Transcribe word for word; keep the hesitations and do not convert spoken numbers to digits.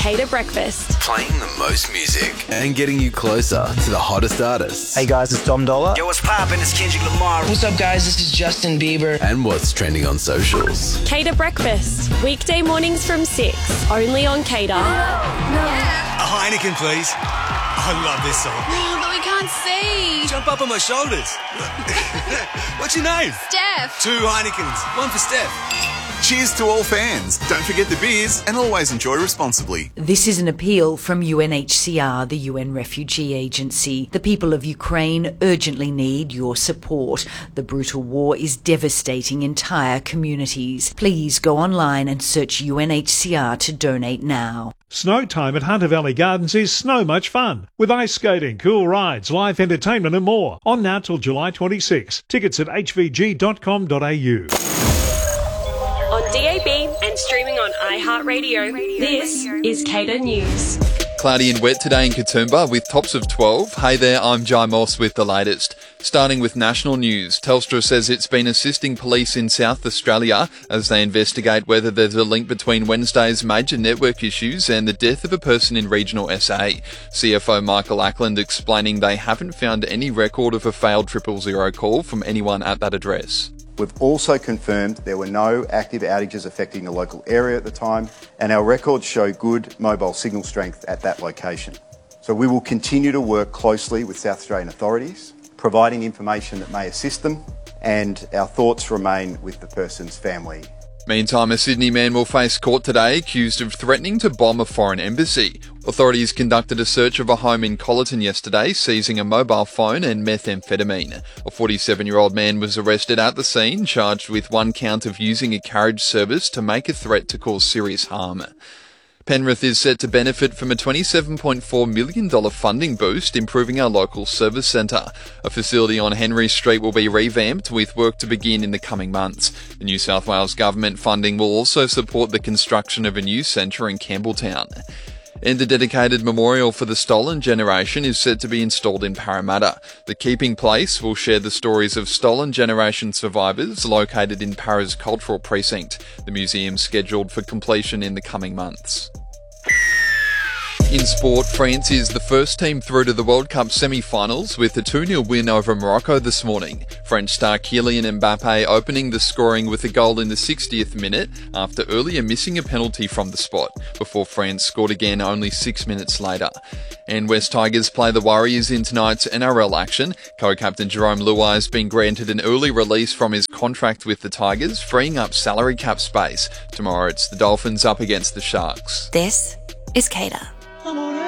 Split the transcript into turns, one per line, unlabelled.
Cater Breakfast.
Playing the most music and getting you closer to the hottest artists.
Hey guys, it's Dom Dollar.
Yo, what's poppin'? It's Kendrick Lamar.
What's up, guys? This is Justin Bieber.
And what's trending on socials.
Cater Breakfast. Weekday mornings from six. Only on Cater.
A Heineken, please. I love this song.
Oh, but we can't see.
Jump up on my shoulders. What's your name?
Steph.
Two Heinekens. One for Steph.
Cheers to all fans. Don't forget the beers and always enjoy responsibly.
This is an appeal from U N H C R, the U N Refugee Agency. The people of Ukraine urgently need your support. The brutal war is devastating entire communities. Please go online and search U N H C R to donate now.
Snow time at Hunter Valley Gardens is so much fun, with ice skating, cool rides, live entertainment and more. On now till July twenty-sixth. Tickets at h v g dot com dot a u.
On D A B and streaming on iHeartRadio, this is Cater News.
Cloudy and wet today in Katoomba with tops of twelve. Hey there, I'm Jai Moss with the latest. Starting with national news, Telstra says it's been assisting police in South Australia as they investigate whether there's a link between Wednesday's major network issues and the death of a person in regional S A. C F O Michael Ackland explaining they haven't found any record of a failed triple zero call from anyone at that address.
We've also confirmed there were no active outages affecting the local area at the time, and our records show good mobile signal strength at that location. So we will continue to work closely with South Australian authorities, providing information that may assist them, and our thoughts remain with the person's family.
Meantime, a Sydney man will face court today accused of threatening to bomb a foreign embassy. Authorities conducted a search of a home in Colleton yesterday, seizing a mobile phone and methamphetamine. A forty-seven-year-old man was arrested at the scene, charged with one count of using a carriage service to make a threat to cause serious harm. Penrith is set to benefit from a twenty-seven point four million dollars funding boost, improving our local service centre. A facility on Henry Street will be revamped, with work to begin in the coming months. The New South Wales government funding will also support the construction of a new centre in Campbelltown. And a dedicated memorial for the stolen generation is set to be installed in Parramatta. The Keeping Place will share the stories of stolen generation survivors located in Parra's cultural precinct. The museum's scheduled for completion in the coming months. In sport, France is the first team through to the World Cup semi-finals with a two nil win over Morocco this morning. French star Kylian Mbappe opening the scoring with a goal in the sixtieth minute after earlier missing a penalty from the spot, before France scored again only six minutes later. And West Tigers play the Warriors in tonight's N R L action. Co-captain Jerome Luai has been granted an early release from his contract with the Tigers, freeing up salary cap space. Tomorrow it's the Dolphins up against the Sharks.
This is Cater.
I'm on